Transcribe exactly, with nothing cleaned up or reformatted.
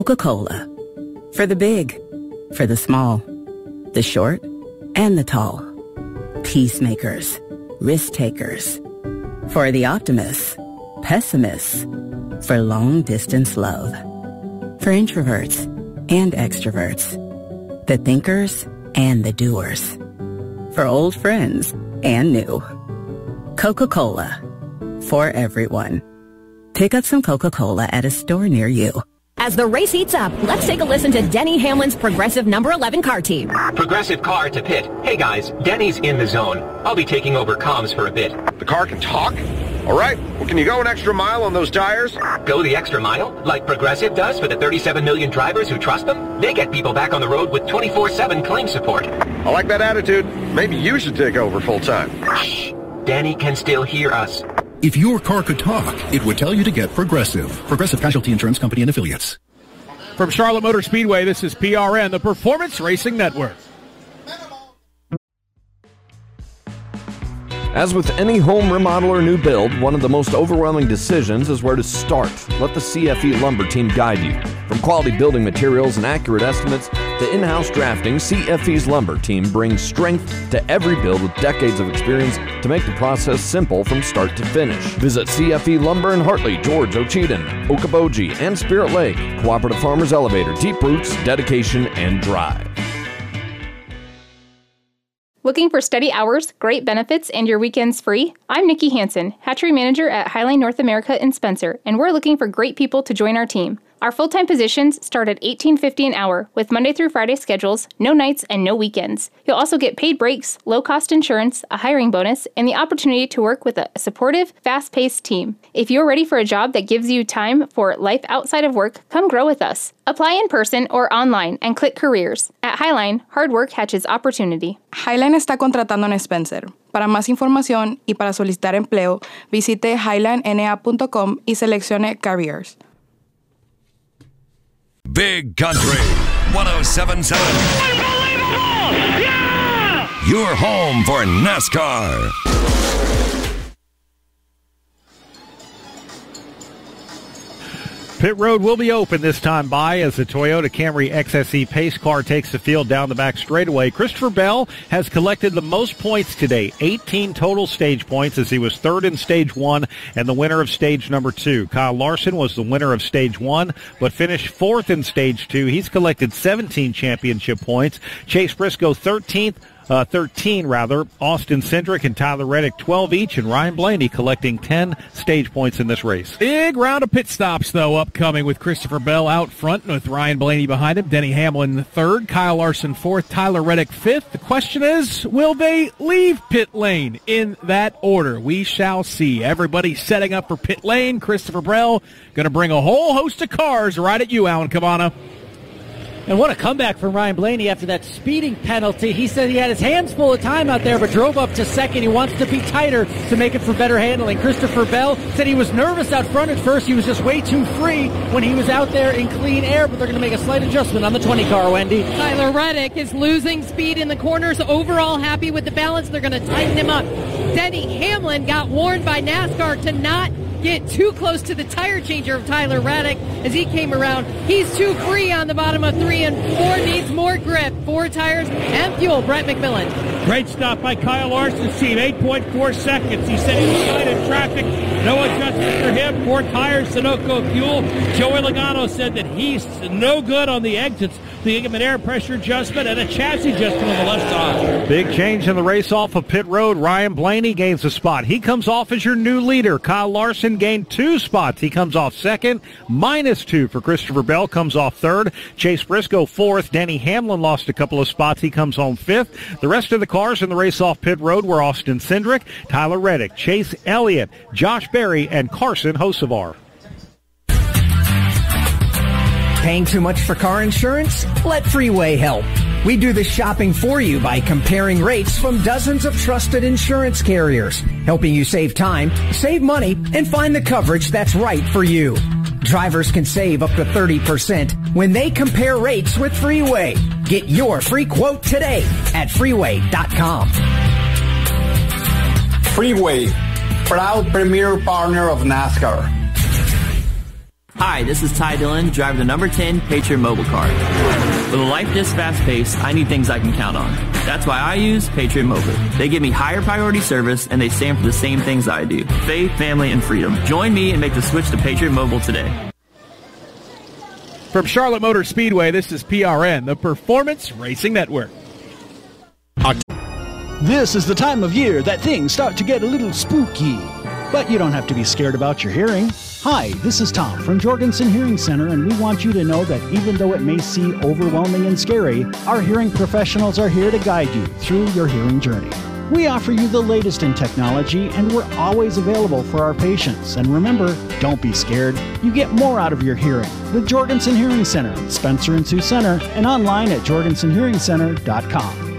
Coca-Cola. For the big, for the small, the short, and the tall. Peacemakers, risk takers. For the optimists, pessimists. For long-distance love. For introverts and extroverts. The thinkers and the doers. For old friends and new. Coca-Cola. For everyone. Pick up some Coca-Cola at a store near you. As the race heats up, let's take a listen to Denny Hamlin's Progressive number eleven car team. Progressive car to pit. Hey guys, Denny's in the zone. I'll be taking over comms for a bit. The car can talk? All right, well, can you go an extra mile on those tires? Go the extra mile? Like Progressive does for the thirty-seven million drivers who trust them? They get people back on the road with twenty-four seven claim support. I like that attitude. Maybe you should take over full time. Shh. Danny can still hear us. If your car could talk, it would tell you to get Progressive. Progressive Casualty Insurance Company and Affiliates. From Charlotte Motor Speedway, this is P R N, the Performance Racing Network. As with any home remodel or new build, one of the most overwhelming decisions is where to start. Let the C F E Lumber team guide you. From quality building materials and accurate estimates to in-house drafting, C F E's Lumber team brings strength to every build with decades of experience to make the process simple from start to finish. Visit C F E Lumber in Hartley, George, Ocheyedan, Okoboji, and Spirit Lake. Cooperative Farmers Elevator, deep roots, dedication, and drive. Looking for steady hours, great benefits, and your weekends free? I'm Nikki Hansen, hatchery manager at Highline North America in Spencer, and we're looking for great people to join our team. Our full-time positions start at eighteen fifty an hour with Monday through Friday schedules, no nights, and no weekends. You'll also get paid breaks, low-cost insurance, a hiring bonus, and the opportunity to work with a supportive, fast-paced team. If you're ready for a job that gives you time for life outside of work, come grow with us. Apply in person or online and click Careers. At Highline, hard work hatches opportunity. Highline está contratando en Spencer. Para más información y para solicitar empleo, visite highline n a punto com y seleccione Careers. Big Country one oh seven point seven. Unbelievable! Yeah! Your home for NASCAR. Pit road will be open this time by as the Toyota Camry X S E pace car takes the field down the back straightaway. Christopher Bell has collected the most points today, eighteen total stage points, as he was third in stage one and the winner of stage number two. Kyle Larson was the winner of stage one, but finished fourth in stage two. He's collected seventeen championship points. Chase Briscoe thirteenth. Uh, thirteen, rather. Austin Cindric and Tyler Reddick, twelve each, and Ryan Blaney collecting ten stage points in this race. Big round of pit stops, though, upcoming with Christopher Bell out front with Ryan Blaney behind him. Denny Hamlin third, Kyle Larson fourth, Tyler Reddick fifth. The question is, will they leave pit lane in that order? We shall see. Everybody setting up for pit lane. Christopher Bell going to bring a whole host of cars right at you, Alan Cabana. And what a comeback from Ryan Blaney after that speeding penalty. He said he had his hands full of time out there, but drove up to second. He wants to be tighter to make it for better handling. Christopher Bell said he was nervous out front at first. He was just way too free when he was out there in clean air, but they're going to make a slight adjustment on the twenty car, Wendy. Tyler Reddick is losing speed in the corners. Overall happy with the balance. They're going to tighten him up. Denny Hamlin got warned by NASCAR to not get too close to the tire changer of Tyler Reddick as he came around. He's too free on the bottom of three, and four needs more grip. Four tires and fuel. Brett McMillan. Great stop by Kyle Larson's team, eight point four seconds. He said he was tight in traffic. No adjustment for him. Four tires, Sunoco fuel. Joey Logano said that he's no good on the exits. They give him an air pressure adjustment and a chassis adjustment on the left side. Big change in the race off of pit road. Ryan Blaney gains a spot. He comes off as your new leader. Kyle Larson gained two spots. He comes off second. Minus two for Christopher Bell. Comes off third. Chase Briscoe fourth. Danny Hamlin lost a couple of spots. He comes home fifth. The rest of the cars in the race off pit road were Austin Cindric, Tyler Reddick, Chase Elliott, Josh Berry, and Carson Hocevar. Paying too much for car insurance? Let Freeway help. We do the shopping for you by comparing rates from dozens of trusted insurance carriers, helping you save time, save money, and find the coverage that's right for you. Drivers can save up to thirty percent when they compare rates with Freeway. Get your free quote today at freeway dot com. Freeway, proud premier partner of NASCAR. Hi, this is Ty Dillon, driver of the number ten Patriot Mobile Card. With a life this fast-paced, I need things I can count on. That's why I use Patriot Mobile. They give me higher priority service, and they stand for the same things I do. Faith, family, and freedom. Join me and make the switch to Patriot Mobile today. From Charlotte Motor Speedway, this is P R N, the Performance Racing Network. This is the time of year that things start to get a little spooky. But you don't have to be scared about your hearing. Hi, this is Tom from Jorgensen Hearing Center, and we want you to know that even though it may seem overwhelming and scary, our hearing professionals are here to guide you through your hearing journey. We offer you the latest in technology, and we're always available for our patients. And remember, don't be scared. You get more out of your hearing with Jorgensen Hearing Center, Spencer and Sioux Center, and online at jorgensen hearing center dot com.